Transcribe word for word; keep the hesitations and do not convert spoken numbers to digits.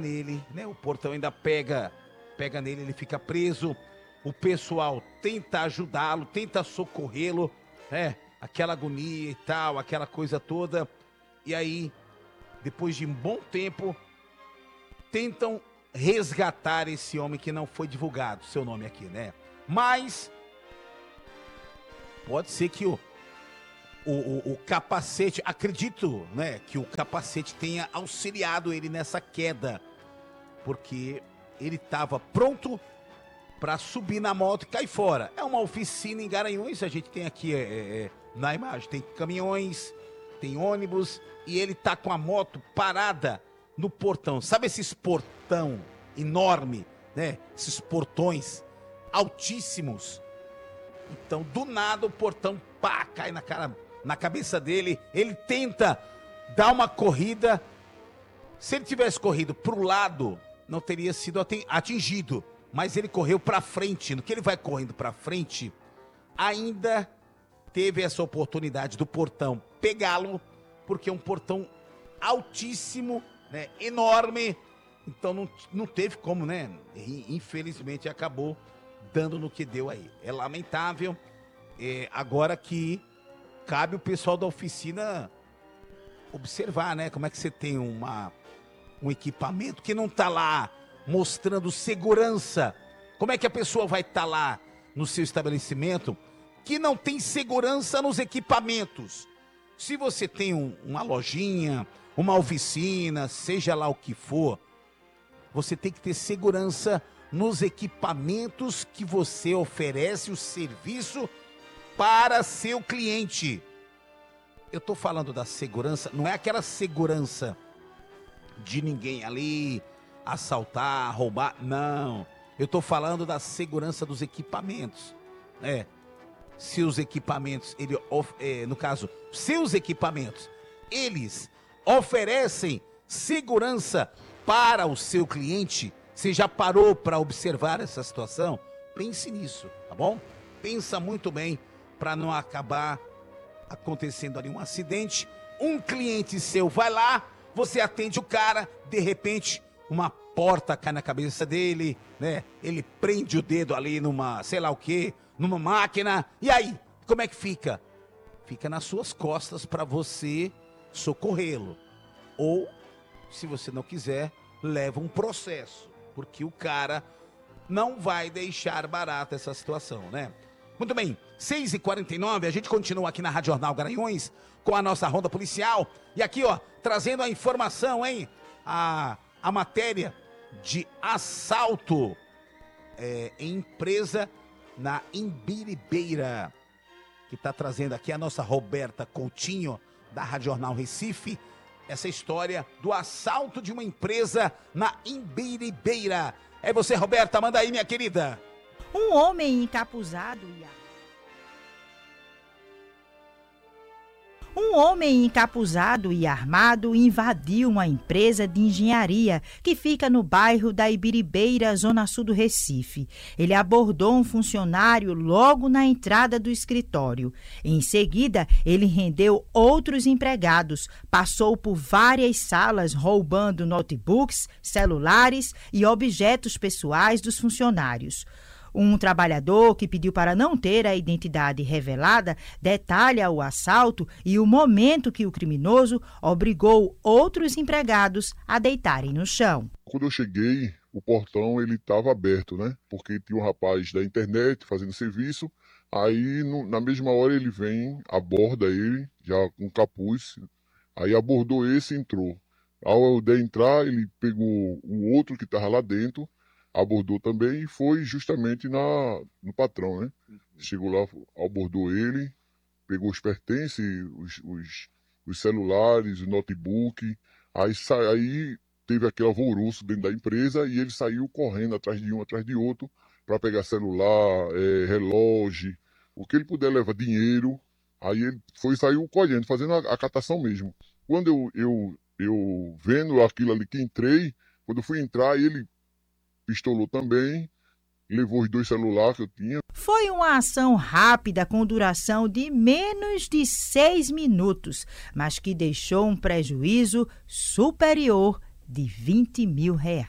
nele, né? O portão ainda pega, pega nele, ele fica preso. O pessoal tenta ajudá-lo, tenta socorrê-lo, né? Aquela agonia e tal, aquela coisa toda. E aí, depois de um bom tempo, tentam resgatar esse homem que não foi divulgado, seu nome aqui, né? Mas pode ser que o, o, o, o capacete, acredito, né, que o capacete tenha auxiliado ele nessa queda, porque ele estava pronto para subir na moto e cair fora. É uma oficina em Garanhuns, a gente tem aqui é, é, na imagem, tem caminhões, tem ônibus, e ele tá com a moto parada no portão. Sabe esses portão enorme, né? Esses portões altíssimos. Então, do nada, o portão, pá, cai na, cara, na cabeça dele. Ele tenta dar uma corrida. Se ele tivesse corrido pro lado, não teria sido atingido. Mas ele correu pra frente. No que ele vai correndo pra frente, ainda teve essa oportunidade do portão pegá-lo, porque é um portão altíssimo, né, enorme. Então não, não teve como, né? E, infelizmente acabou dando no que deu aí. É lamentável. É, agora que cabe o pessoal da oficina observar, né? Como é que você tem uma, um equipamento que não tá lá mostrando segurança. Como é que a pessoa vai estar tá lá no seu estabelecimento que não tem segurança nos equipamentos? Se você tem um, uma lojinha, uma oficina, seja lá o que for, você tem que ter segurança nos equipamentos que você oferece o serviço para seu cliente. Eu estou falando da segurança, não é aquela segurança de ninguém ali assaltar, roubar, não. Eu estou falando da segurança dos equipamentos, né? Se os equipamentos, ele, é, no caso, seus equipamentos, eles oferecem segurança para o seu cliente. Você já parou para observar essa situação? Pense nisso, tá bom? Pensa muito bem para não acabar acontecendo ali um acidente. Um cliente seu vai lá, você atende o cara, de repente uma porta cai na cabeça dele, né? Ele prende o dedo ali numa, sei lá o quê, numa máquina. E aí, como é que fica? Fica nas suas costas para você socorrê-lo. Ou, se você não quiser, leva um processo, porque o cara não vai deixar barata essa situação, né? Muito bem, seis e quarenta e nove, a gente continua aqui na Rádio Jornal Garanhuns com a nossa ronda policial. E aqui, ó, trazendo a informação, hein? A, a matéria de assalto é, em empresa na Imbiribeira, que tá trazendo aqui a nossa Roberta Coutinho, da Rádio Jornal Recife, essa história do assalto de uma empresa na Imbiribeira. É você, Roberta, manda aí, minha querida. Um homem encapuzado e Um homem encapuzado e armado invadiu uma empresa de engenharia que fica no bairro da Ibiribeira, zona sul do Recife. Ele abordou um funcionário logo na entrada do escritório. Em seguida, ele rendeu outros empregados, passou por várias salas roubando notebooks, celulares e objetos pessoais dos funcionários. Um trabalhador que pediu para não ter a identidade revelada detalha o assalto e o momento que o criminoso obrigou outros empregados a deitarem no chão. Quando eu cheguei, o portão ele estava aberto, né? Porque tinha um rapaz da internet fazendo serviço. Aí, no, na mesma hora, ele vem, aborda ele, já com capuz. Aí abordou esse e entrou. Ao eu de entrar, ele pegou o outro que estava lá dentro, abordou também e foi justamente na, no patrão, né? Uhum. Chegou lá, abordou ele, pegou os pertences, os, os, os celulares, o notebook, aí, aí teve aquele alvoroço dentro da empresa e ele saiu correndo atrás de um, atrás de outro, para pegar celular, é, relógio, o que ele puder levar, dinheiro. Aí ele foi e saiu colhendo, fazendo a, a catação mesmo. Quando eu, eu, eu vendo aquilo ali que entrei, quando eu fui entrar, ele pistolou também, levou os dois celulares que eu tinha. Foi uma ação rápida com duração de menos de seis minutos, mas que deixou um prejuízo superior de vinte mil reais.